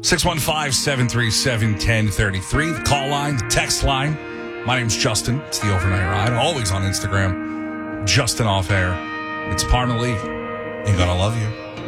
615-737-1033. The call line, the text line. My name's Justin. It's the Overnight Ride. Always on Instagram. Justin Off Air. It's Parmalee. Ain't gonna love you.